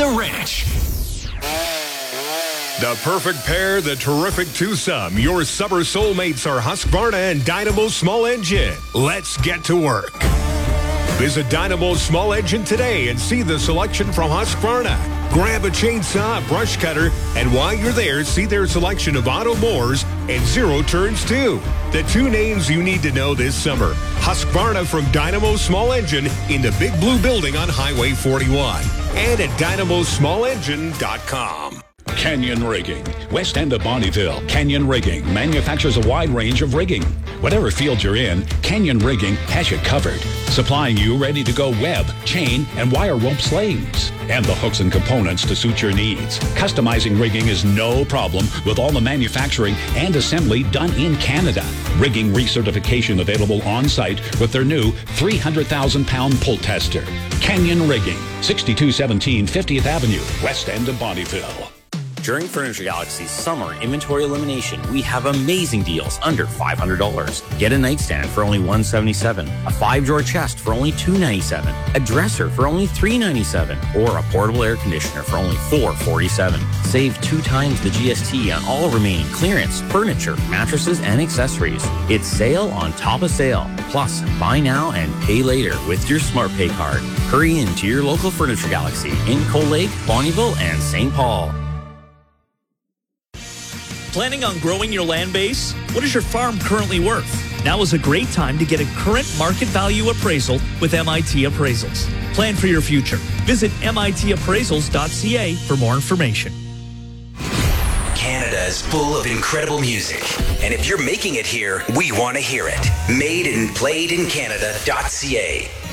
to Rich. The perfect pair, the terrific twosome. Your summer soulmates are Husqvarna and Dynamo Small Engine. Let's get to work. Visit Dynamo Small Engine today and see the selection from Husqvarna. Grab a chainsaw, brush cutter, and while you're there, see their selection of auto mowers and zero turns too. The two names you need to know this summer. Husqvarna from Dynamo Small Engine in the Big Blue Building on Highway 41 and at dynamosmallengine.com. Canyon Rigging. West end of Bonnyville, Canyon Rigging manufactures a wide range of rigging. Whatever field you're in, Canyon Rigging has you covered, supplying you ready-to-go web, chain, and wire rope slings, and the hooks and components to suit your needs. Customizing rigging is no problem with all the manufacturing and assembly done in Canada. Rigging recertification available on-site with their new 300,000-pound pull tester. Canyon Rigging, 6217 50th Avenue, west end of Bonnyville. During Furniture Galaxy's summer inventory elimination, we have amazing deals under $500. Get a nightstand for only $177, a 5-drawer chest for only $297, a dresser for only $397, or a portable air conditioner for only $447. Save 2 times the GST on all remaining clearance, furniture, mattresses, and accessories. It's sale on top of sale. Plus, buy now and pay later with your SmartPay card. Hurry in to your local Furniture Galaxy in Cold Lake, Bonnyville, and St. Paul. Planning on growing your land base? What is your farm currently worth? Now is a great time to get a current market value appraisal with MIT Appraisals. Plan for your future. Visit mitappraisals.ca for more information. Canada is full of incredible music. And if you're making it here, we want to hear it. Made and played in Canada.ca.